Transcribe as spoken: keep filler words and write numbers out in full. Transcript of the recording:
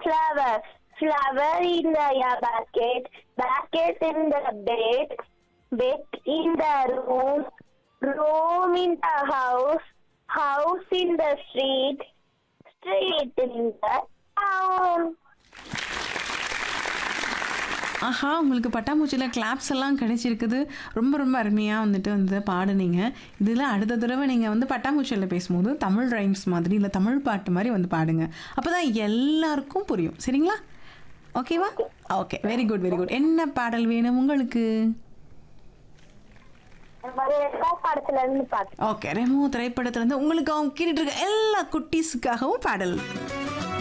flower. Flower in the yeah, basket. Basket in the bed. Bed in the room. Room in the house. House in the street. Street in the town. ஆஹா, உங்களுக்கு பட்டாம்பூச்சியில் claps எல்லாம் கிடைச்சிருக்குது. ரொம்ப ரொம்ப அருமையாக வந்துட்டு வந்து பாடுனீங்க. இதில் அடுத்த தடவை நீங்கள் வந்து பட்டாம்பூச்சியில் பேசும்போது தமிழ் ரைம்ஸ் மாதிரி இல்லை தமிழ் பாட்டு மாதிரி வந்து பாடுங்க. அப்போ தான் எல்லாருக்கும் புரியும். சரிங்களா? ஓகேவா? Okay, very good very good. என்ன பாடல் வேணும் உங்களுக்கு? படத்துல இருந்து பாட்டு. ஓகே, ரெமோ திரைப்படத்துலேருந்து உங்களுக்கு அவங்க கேட்டுட்டு இருக்க எல்லா குட்டீஸுக்காகவும் பாடல்.